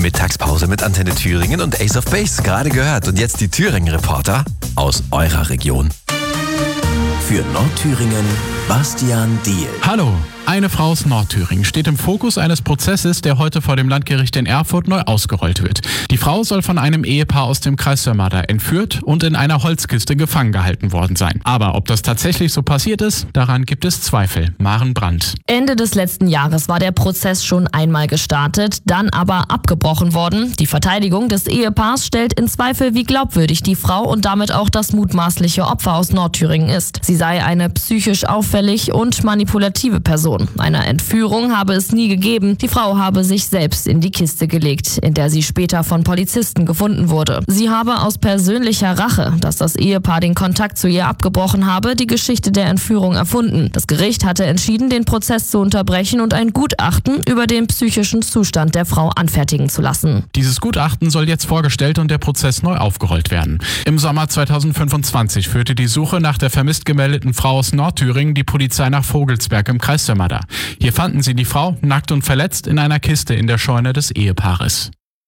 Mittagspause mit Antenne Thüringen und Ace of Base gerade gehört. Und jetzt die Thüringen-Reporter aus eurer Region. Für Nordthüringen, Bastian Diehl. Hallo. Eine Frau aus Nordthüringen steht im Fokus eines Prozesses, der heute vor dem Landgericht in Erfurt neu ausgerollt wird. Die Frau soll von einem Ehepaar aus dem Kreis Sömmerda entführt und in einer Holzkiste gefangen gehalten worden sein. Aber ob das tatsächlich so passiert ist, daran gibt es Zweifel. Maren Brandt. Ende des letzten Jahres war der Prozess schon einmal gestartet, dann aber abgebrochen worden. Die Verteidigung des Ehepaars stellt in Zweifel, wie glaubwürdig die Frau und damit auch das mutmaßliche Opfer aus Nordthüringen ist. Sie sei eine psychisch auffällig und manipulative Person. Eine Entführung habe es nie gegeben. Die Frau habe sich selbst in die Kiste gelegt, in der sie später von Polizisten gefunden wurde. Sie habe aus persönlicher Rache, dass das Ehepaar den Kontakt zu ihr abgebrochen habe, die Geschichte der Entführung erfunden. Das Gericht hatte entschieden, den Prozess zu unterbrechen und ein Gutachten über den psychischen Zustand der Frau anfertigen zu lassen. Dieses Gutachten soll jetzt vorgestellt und der Prozess neu aufgerollt werden. Im Sommer 2025 führte die Suche nach der vermisst gemeldeten Frau aus Nordthüringen die Polizei nach Vogelsberg im Kreis Sömmerda. Hier fanden sie die Frau nackt und verletzt in einer Kiste in der Scheune des Ehepaares.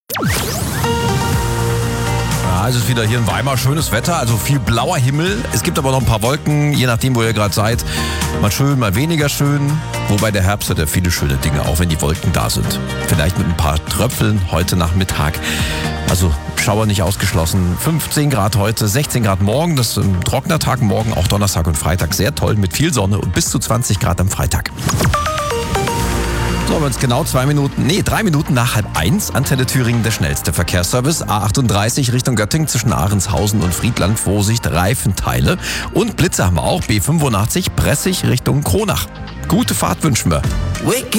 Ja, es ist wieder hier in Weimar schönes Wetter, also viel blauer Himmel. Es gibt aber noch ein paar Wolken, je nachdem, wo ihr gerade seid. Mal schön, mal weniger schön. Wobei der Herbst hat ja viele schöne Dinge, auch wenn die Wolken da sind. Vielleicht mit ein paar Tröpfeln heute Nachmittag. Also Schauer nicht ausgeschlossen. 15 Grad heute, 16 Grad morgen. Das ist ein trockener Tag. Morgen auch Donnerstag und Freitag sehr toll mit viel Sonne und bis zu 20 Grad am Freitag. So, jetzt genau 3 Minuten nach 12:30. Antenne Thüringen, der schnellste Verkehrsservice. A38 Richtung Göttingen zwischen Ahrenshausen und Friedland. Vorsicht, Reifenteile. Und Blitze haben wir auch. B85 Pressig Richtung Kronach. Gute Fahrt wünschen wir.